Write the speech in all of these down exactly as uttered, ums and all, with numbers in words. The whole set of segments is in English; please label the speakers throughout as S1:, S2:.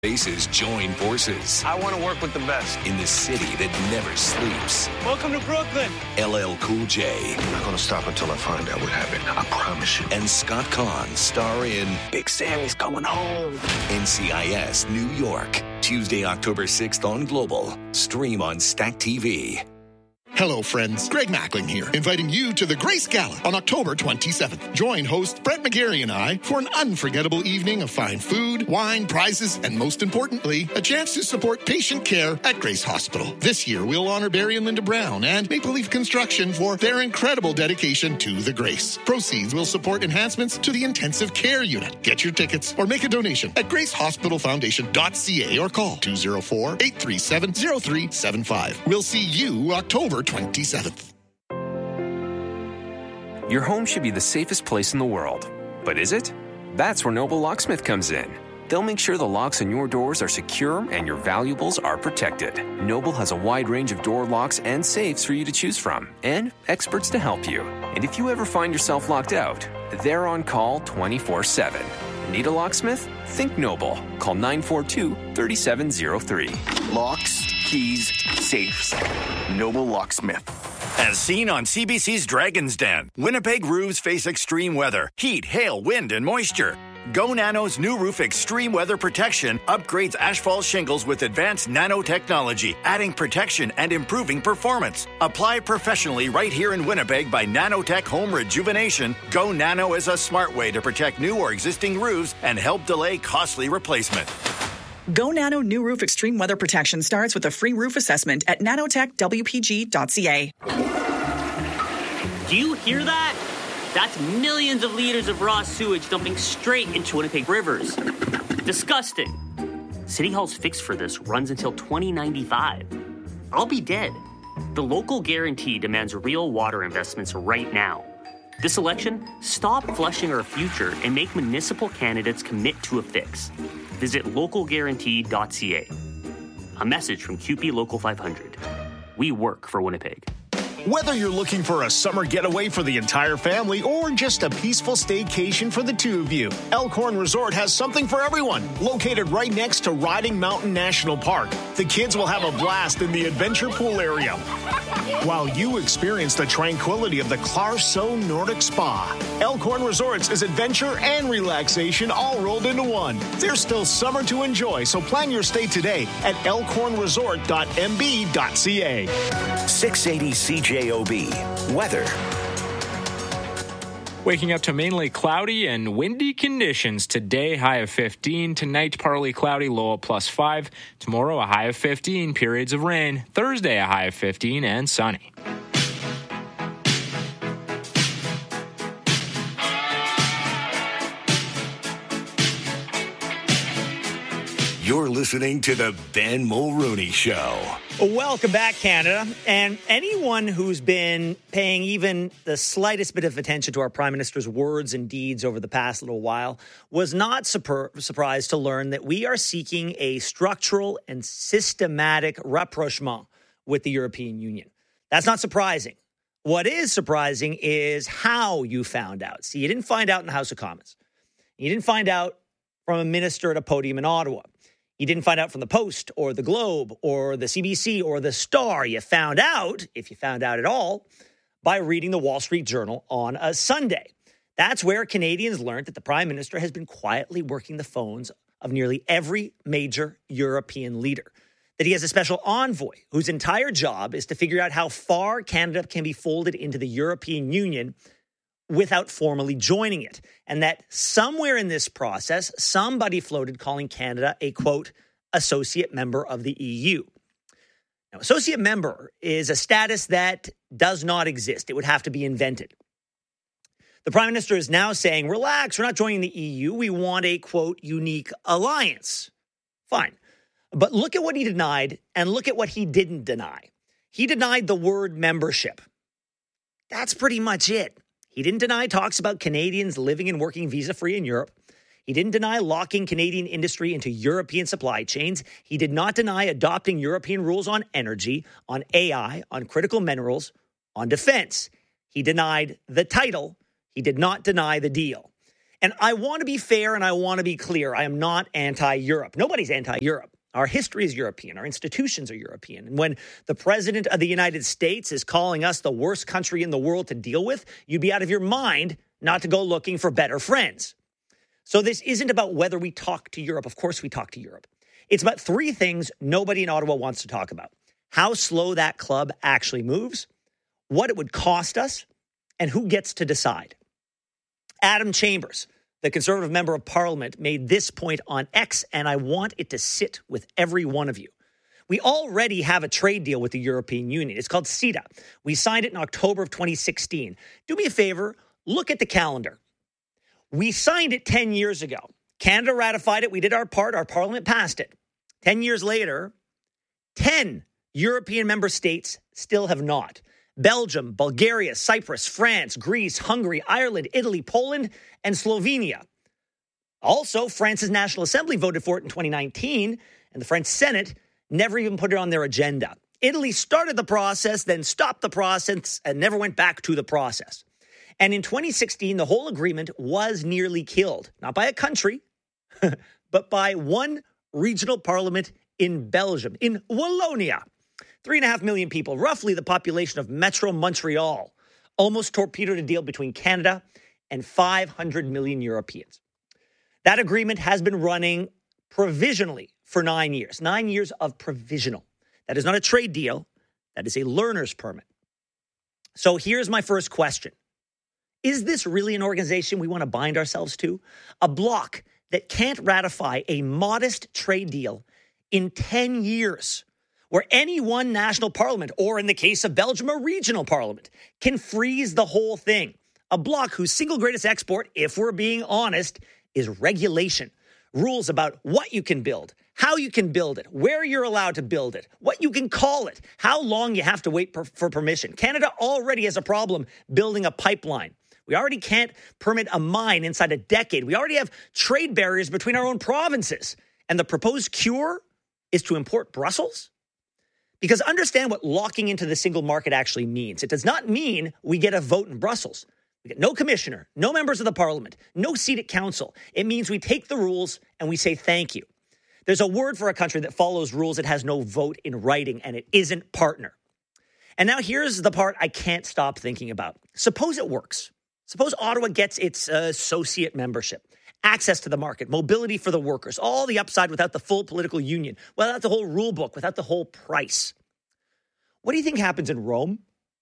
S1: Faces join forces.
S2: I want to work with the best.
S1: In the city that never sleeps.
S2: Welcome to Brooklyn.
S1: L L Cool J.
S3: I'm not going to stop until I find out what happened. I promise you.
S1: And Scott Conn star in
S2: Big Sammy's Coming Home.
S1: N C I S New York. Tuesday, October sixth on Global. Stream on Stack T V.
S4: Hello, friends. Greg Mackling here, inviting you to the Grace Gala on October twenty-seventh. Join host Brett McGarry and I for an unforgettable evening of fine food, wine, prizes, and most importantly, a chance to support patient care at Grace Hospital. This year, we'll honor Barry and Linda Brown and Maple Leaf Construction for their incredible dedication to the Grace. Proceeds will support enhancements to the intensive care unit. Get your tickets or make a donation at grace hospital foundation dot c a or call two oh four, eight three seven, oh three seven five. We'll see you October twenty-seventh.
S5: Your home should be the safest place in the world. But is it? That's where Noble Locksmith comes in. They'll make sure the locks on your doors are secure and your valuables are protected. Noble has a wide range of door locks and safes for you to choose from, and experts to help you. And if you ever find yourself locked out, they're on call twenty-four seven. Need a locksmith? Think Noble. Call nine four two, three seven zero three.
S6: Locks, keys, safes. Noble Locksmith.
S7: As seen on C B C's Dragon's Den, Winnipeg roofs face extreme weather, heat, hail, wind, and moisture. Go Nano's new roof extreme weather protection upgrades asphalt shingles with advanced nanotechnology, adding protection and improving performance. Apply professionally right here in Winnipeg by Nanotech Home Rejuvenation. Go Nano is a smart way to protect new or existing roofs and help delay costly replacement.
S8: Go Nano New Roof Extreme Weather Protection starts with a free roof assessment at nanotech w p g dot c a.
S9: Do you hear that? That's millions of liters of raw sewage dumping straight into Winnipeg rivers. Disgusting. City Hall's fix for this runs until twenty ninety-five. I'll be dead. The local guarantee demands real water investments right now. This election, stop flushing our future and make municipal candidates commit to a fix. Visit local guarantee dot c a. A message from Q P Local five hundred. We work for Winnipeg.
S10: Whether you're looking for a summer getaway for the entire family or just a peaceful staycation for the two of you, Elkhorn Resort has something for everyone. Located right next to Riding Mountain National Park, the kids will have a blast in the adventure pool area, while you experience the tranquility of the Clarso Nordic Spa. Elkhorn Resorts is adventure and relaxation all rolled into one. There's still summer to enjoy, so plan your stay today at elkhorn resort dot m b dot c a.
S6: six eighty C J O B. Weather.
S11: Waking up to mainly cloudy and windy conditions. Today, high of fifteen. Tonight, partly cloudy, low of plus five. Tomorrow, a high of fifteen, periods of rain. Thursday, a high of fifteen and sunny.
S1: You're listening to the Ben Mulrooney Show.
S12: Welcome back, Canada. And anyone who's been paying even the slightest bit of attention to our Prime Minister's words and deeds over the past little while was not super- surprised to learn that we are seeking a structural and systematic rapprochement with the European Union. That's not surprising. What is surprising is how you found out. See, you didn't find out in the House of Commons. You didn't find out from a minister at a podium in Ottawa. You didn't find out from the Post or the Globe or the C B C or the Star. You found out, if you found out at all, by reading the Wall Street Journal on a Sunday. That's where Canadians learned that the Prime Minister has been quietly working the phones of nearly every major European leader. That he has a special envoy whose entire job is to figure out how far Canada can be folded into the European Union without formally joining it. And that somewhere in this process, somebody floated calling Canada a, quote, associate member of the E U. Now, associate member is a status that does not exist. It would have to be invented. The Prime Minister is now saying, relax, we're not joining the E U. We want a, quote, unique alliance. Fine. But look at what he denied and look at what he didn't deny. He denied the word membership. That's pretty much it. He didn't deny talks about Canadians living and working visa-free in Europe. He didn't deny locking Canadian industry into European supply chains. He did not deny adopting European rules on energy, on A I, on critical minerals, on defense. He denied the title. He did not deny the deal. And I want to be fair and I want to be clear. I am not anti-Europe. Nobody's anti-Europe. Our history is European. Our institutions are European. And when the president of the United States is calling us the worst country in the world to deal with, you'd be out of your mind not to go looking for better friends. So this isn't about whether we talk to Europe. Of course we talk to Europe. It's about three things nobody in Ottawa wants to talk about. How slow that club actually moves, what it would cost us, and who gets to decide. Adam Chambers, the Conservative Member of Parliament, made this point on X, and I want it to sit with every one of you. We already have a trade deal with the European Union. It's called CETA. We signed it in October of twenty sixteen. Do me a favor, look at the calendar. We signed it ten years ago. Canada ratified it. We did our part. Our Parliament passed it. ten years later, ten European member states still have not. Belgium, Bulgaria, Cyprus, France, Greece, Hungary, Ireland, Italy, Poland, and Slovenia. Also, France's National Assembly voted for it in twenty nineteen, and the French Senate never even put it on their agenda. Italy started the process, then stopped the process, and never went back to the process. And in twenty sixteen, the whole agreement was nearly killed, not by a country, but by one regional parliament in Belgium, in Wallonia. Three and a half million people, roughly the population of Metro Montreal, almost torpedoed a deal between Canada and five hundred million Europeans. That agreement has been running provisionally for nine years. Nine years of provisional. That is not a trade deal. That is a learner's permit. So here's my first question. Is this really an organization we want to bind ourselves to? A bloc that can't ratify a modest trade deal in ten years, where any one national parliament, or in the case of Belgium, a regional parliament, can freeze the whole thing. A bloc whose single greatest export, if we're being honest, is regulation. Rules about what you can build, how you can build it, where you're allowed to build it, what you can call it, how long you have to wait per- for permission. Canada already has a problem building a pipeline. We already can't permit a mine inside a decade. We already have trade barriers between our own provinces. And the proposed cure is to import Brussels? Because understand what locking into the single market actually means. It does not mean we get a vote in Brussels. We get no commissioner, no members of the parliament, no seat at council. It means we take the rules and we say thank you. There's a word for a country that follows rules. It has no vote in writing, and it isn't partner. And now here's the part I can't stop thinking about. Suppose it works. Suppose Ottawa gets its uh, associate membership, access to the market, mobility for the workers, all the upside without the full political union, without the whole rule book, without the whole price. What do you think happens in Rome,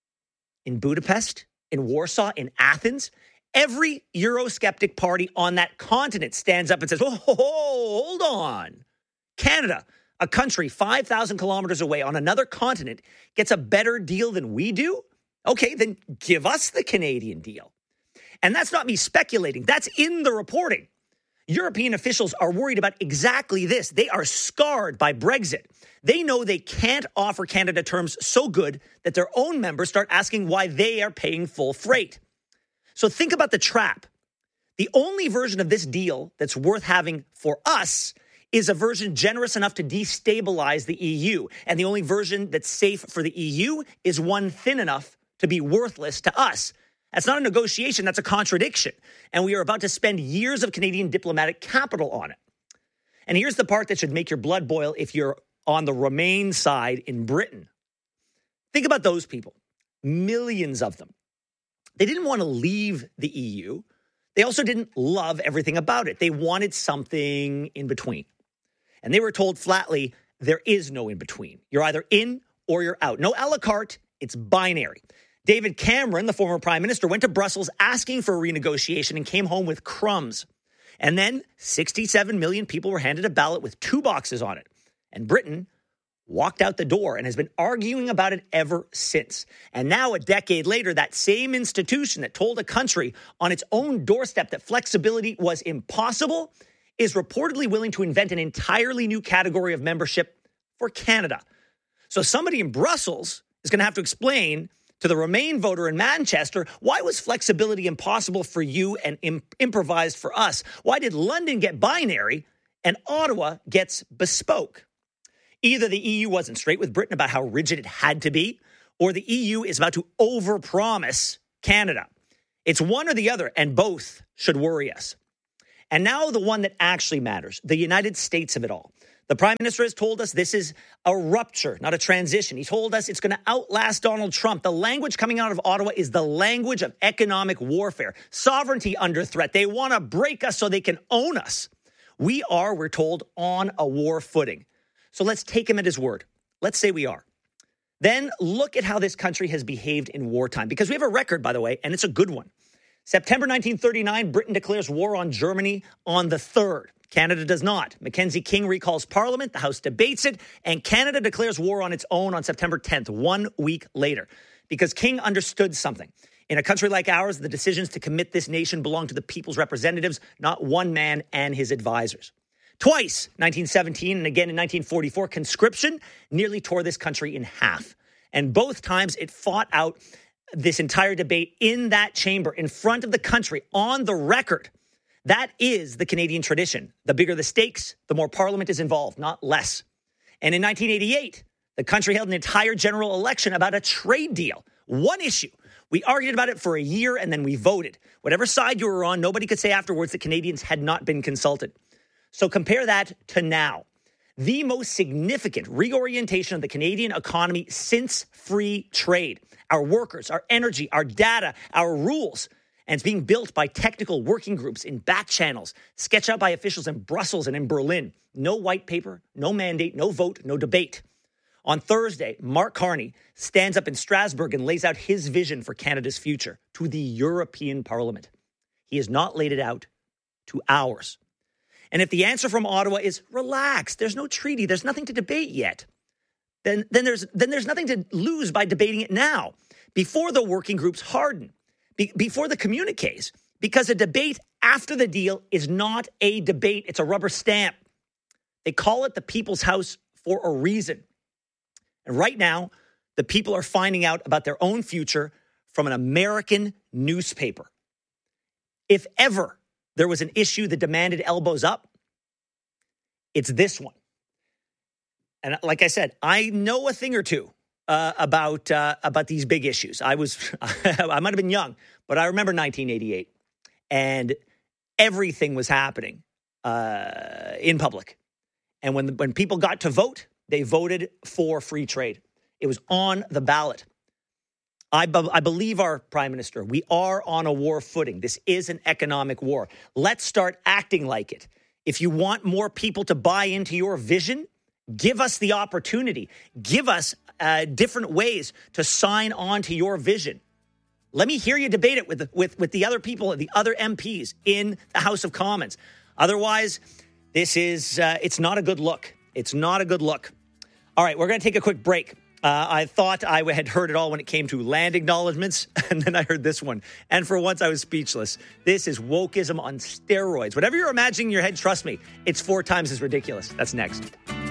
S12: in Budapest, in Warsaw, in Athens? Every Eurosceptic party on that continent stands up and says, oh, hold on. Canada, a country five thousand kilometers away on another continent, gets a better deal than we do? Okay, then give us the Canadian deal. And that's not me speculating. That's in the reporting. European officials are worried about exactly this. They are scarred by Brexit. They know they can't offer Canada terms so good that their own members start asking why they are paying full freight. So think about the trap. The only version of this deal that's worth having for us is a version generous enough to destabilize the E U. And the only version that's safe for the E U is one thin enough to be worthless to us. That's not a negotiation, that's a contradiction. And we are about to spend years of Canadian diplomatic capital on it. And here's the part that should make your blood boil if you're on the Remain side in Britain. Think about those people. Millions of them. They didn't want to leave the E U. They also didn't love everything about it. They wanted something in between. And they were told flatly, there is no in between. You're either in or you're out. No a la carte, it's binary. David Cameron, the former prime minister, went to Brussels asking for a renegotiation and came home with crumbs. And then sixty-seven million people were handed a ballot with two boxes on it. And Britain walked out the door and has been arguing about it ever since. And now, a decade later, that same institution that told a country on its own doorstep that flexibility was impossible is reportedly willing to invent an entirely new category of membership for Canada. So somebody in Brussels is going to have to explain to the Remain voter in Manchester, why was flexibility impossible for you and imp- improvised for us? Why did London get binary and Ottawa gets bespoke? Either the E U wasn't straight with Britain about how rigid it had to be, or the E U is about to overpromise Canada. It's one or the other, and both should worry us. And now the one that actually matters, the United States of it all. The Prime Minister has told us this is a rupture, not a transition. He told us it's going to outlast Donald Trump. The language coming out of Ottawa is the language of economic warfare. Sovereignty under threat. They want to break us so they can own us. We are, we're told, on a war footing. So let's take him at his word. Let's say we are. Then look at how this country has behaved in wartime. Because we have a record, by the way, and it's a good one. September nineteen thirty-nine, Britain declares war on Germany on the third. Canada does not. Mackenzie King recalls Parliament, the House debates it, and Canada declares war on its own on September tenth, one week later. Because King understood something. In a country like ours, the decisions to commit this nation belong to the people's representatives, not one man and his advisors. Twice, nineteen seventeen and again in nineteen forty-four, conscription nearly tore this country in half. And both times it fought out this entire debate in that chamber, in front of the country, on the record. That is the Canadian tradition. The bigger the stakes, the more Parliament is involved, not less. And in nineteen eighty-eight, the country held an entire general election about a trade deal. One issue. We argued about it for a year and then we voted. Whatever side you were on, nobody could say afterwards that Canadians had not been consulted. So compare that to now. The most significant reorientation of the Canadian economy since free trade. Our workers, our energy, our data, our rules. And it's being built by technical working groups in back channels, sketched out by officials in Brussels and in Berlin. No white paper, no mandate, no vote, no debate. On Thursday, Mark Carney stands up in Strasbourg and lays out his vision for Canada's future to the European Parliament. He has not laid it out to ours. And if the answer from Ottawa is relax, there's no treaty, there's nothing to debate yet, then, then, there's, then there's nothing to lose by debating it now, before the working groups harden, be, before the communiques, because a debate after the deal is not a debate, it's a rubber stamp. They call it the People's House for a reason. And right now, the people are finding out about their own future from an American newspaper. If ever there was an issue that demanded elbows up, it's this one. And like I said, I know a thing or two uh, about uh, about these big issues. I was, I might have been young, but I remember nineteen eighty-eight, and everything was happening uh, in public. And when when people got to vote, they voted for free trade. It was on the ballot. I, be- I believe our Prime Minister, we are on a war footing. This is an economic war. Let's start acting like it. If you want more people to buy into your vision, give us the opportunity. Give us uh, different ways to sign on to your vision. Let me hear you debate it with the, with, with the other people, the other M Ps in the House of Commons. Otherwise, this is, uh, it's not a good look. It's not a good look. All right, we're going to take a quick break. Uh, I thought I had heard it all when it came to land acknowledgements, and then I heard this one. And for once, I was speechless. This is wokeism on steroids. Whatever you're imagining in your head, trust me, it's four times as ridiculous. That's next.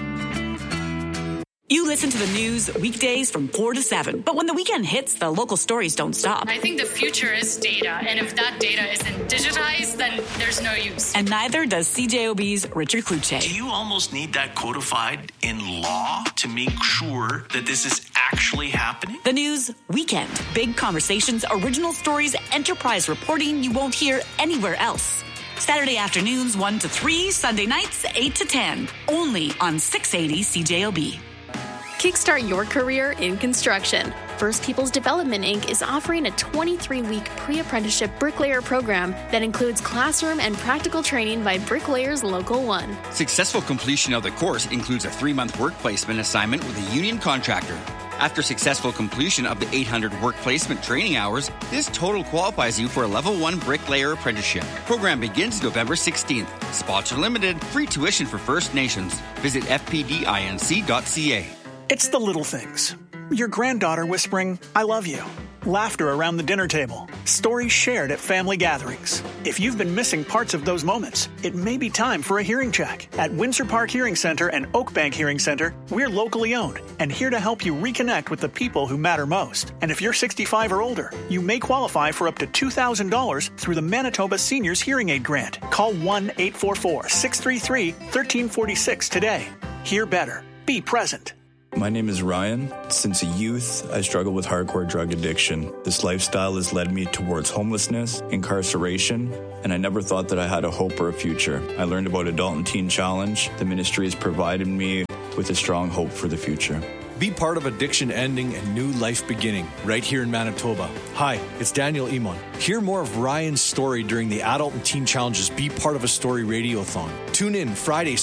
S8: You listen to the news weekdays from four to seven. But when the weekend hits, the local stories don't stop.
S13: I think the future is data. And if that data isn't digitized, then there's no use.
S8: And neither does C J O B's Richard Kluche.
S14: Do you almost need that codified in law to make sure that this is actually happening?
S8: The news weekend. Big conversations, original stories, enterprise reporting you won't hear anywhere else. Saturday afternoons one to three, Sunday nights eight to ten. Only on six eighty C J O B.
S15: Kickstart your career in construction. First Peoples Development Incorporated is offering a twenty-three week pre-apprenticeship bricklayer program that includes classroom and practical training by Bricklayers Local one.
S16: Successful completion of the course includes a three-month work placement assignment with a union contractor. After successful completion of the eight hundred work placement training hours, this total qualifies you for a level one bricklayer apprenticeship. Program begins November sixteenth. Spots are limited. Free tuition for First Nations. Visit f p d inc dot c a.
S17: It's the little things. Your granddaughter whispering, I love you. Laughter around the dinner table. Stories shared at family gatherings. If you've been missing parts of those moments, it may be time for a hearing check. At Windsor Park Hearing Center and Oakbank Hearing Center, we're locally owned and here to help you reconnect with the people who matter most. And if you're sixty-five or older, you may qualify for up to two thousand dollars through the Manitoba Seniors Hearing Aid Grant. Call one eight four four, six three three, one three four six today. Hear better. Be present.
S18: My name is Ryan. Since a youth, I struggled with hardcore drug addiction. This lifestyle has led me towards homelessness, incarceration, and I never thought that I had a hope or a future. I learned about Adult and Teen Challenge. The ministry has provided me with a strong hope for the future.
S19: Be part of addiction ending and new life beginning right here in Manitoba. Hi, it's Daniel Emon. Hear more of Ryan's story during the Adult and Teen Challenge's Be Part of a Story Radiothon. Tune in Friday,